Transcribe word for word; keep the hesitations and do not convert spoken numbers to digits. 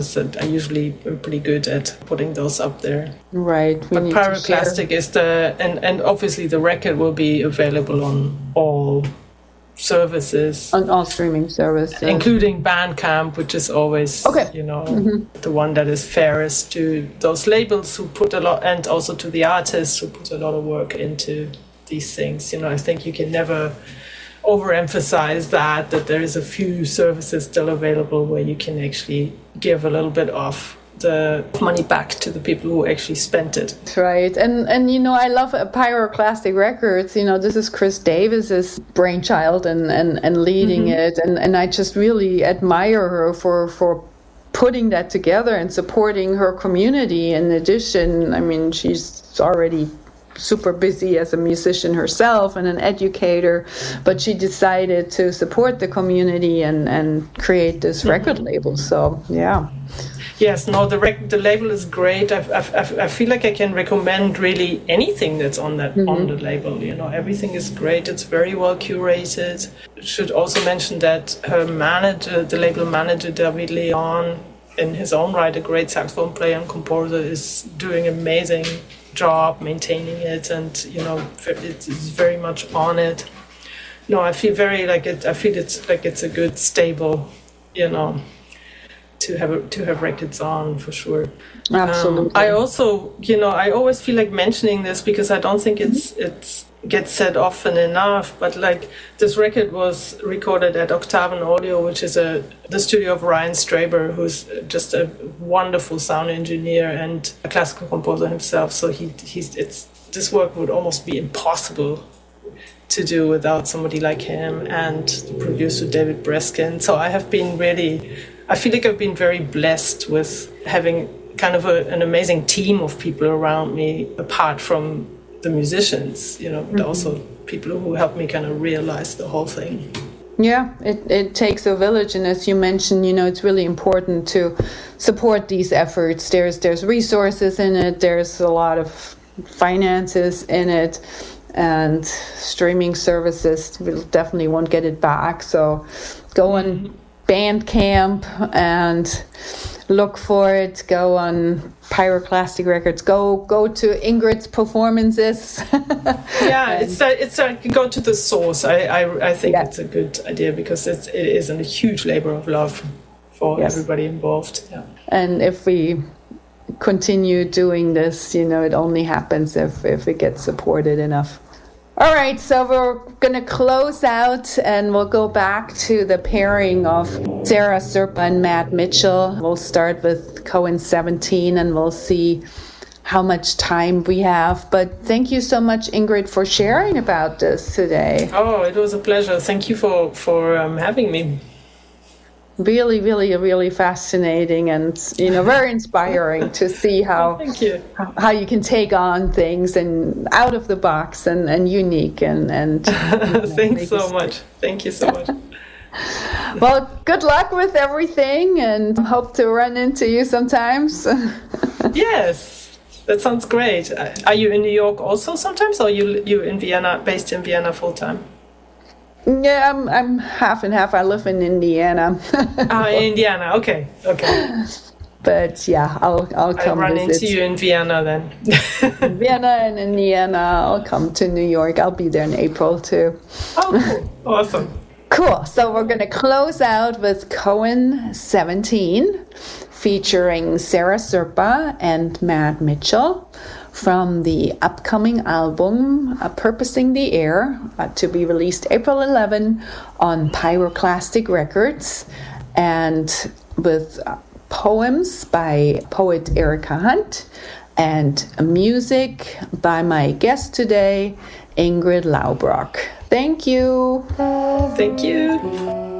that I usually am pretty good at putting those up there. Right. But Pyroclastic is the, and, and obviously the record will be available on all services. On all streaming services. Including Bandcamp, which is always, okay. you know, mm-hmm. the one that is fairest to those labels who put a lot, and also to the artists who put a lot of work into these things. You know, I think you can never overemphasize that, that there is a few services still available where you can actually give a little bit of the money back to the people who actually spent it. That's right. And, and you know, I love Pyroclastic Records. You know, this is Chris Davis's brainchild and, and, and leading mm-hmm. it. And, and I just really admire her for, for putting that together and supporting her community. In addition, I mean, she's already super busy as a musician herself and an educator, but she decided to support the community and, and create this mm-hmm. record label. So, yeah. Yes, no, the rec- the label is great. I, I, I feel like I can recommend really anything that's on that mm-hmm. on the label. You know, everything is great. It's very well curated. Should also mention that her manager, the label manager, David Leon, in his own right, a great saxophone player and composer, is doing an amazing job maintaining it, and you know, it's very much on it. No, I feel very like it. I feel it's like it's a good stable, you know, to have a, to have records on for sure. Absolutely. Um, I also, you know, I always feel like mentioning this because I don't think it's it's gets said often enough. But like this record was recorded at Octaven Audio, which is a the studio of Ryan Straber, who's just a wonderful sound engineer and a classical composer himself. So he he's it's this work would almost be impossible to do without somebody like him, and the producer David Breskin. So I have been really. I feel like I've been very blessed with having kind of a, an amazing team of people around me, apart from the musicians, you know, but mm-hmm. also people who help me kind of realize the whole thing. Yeah, it, it takes a village. And as you mentioned, you know, it's really important to support these efforts. There's, there's resources in it. There's a lot of finances in it. And streaming services will definitely won't get it back. So go on mm-hmm. Bandcamp and look for it. Go on Pyroclastic Records. Go go to Ingrid's performances. yeah, it's a, it's a, go to the source. I I, I think yeah. it's a good idea because it's, it is a huge labor of love for yes. everybody involved. Yeah. And if we continue doing this, you know, it only happens if if it gets supported enough. All right, so we're going to close out and we'll go back to the pairing of Sarah Sirpa and Matt Mitchell. We'll start with Cohen seventeen and we'll see how much time we have. But thank you so much, Ingrid, for sharing about this today. Oh, it was a pleasure. Thank you for, for um, having me. Really, really, really fascinating and, you know, very inspiring to see how Thank you. how you can take on things and out of the box and, and unique and, and you know, thanks so much. Thank you so much. Well, good luck with everything and hope to run into you sometimes. Yes, that sounds great. Are you in New York also sometimes, or you you in Vienna, based in Vienna full time? Yeah, I'm I'm half and half. I live in Indiana. Ah, in Indiana. Okay, okay. But yeah, I'll I'll come I'll run visit. into you in Vienna then. In Vienna and Indiana. I'll come to New York. I'll be there in April too. Oh, cool. Awesome. Cool. So we're going to close out with Cohen seventeen, featuring Sarah Sirpa and Matt Mitchell, from the upcoming album uh, Purposing the Air, uh, to be released April eleventh on Pyroclastic Records, and with uh, poems by poet Erica Hunt and music by my guest today, Ingrid Laubrock. Thank you. Thank you.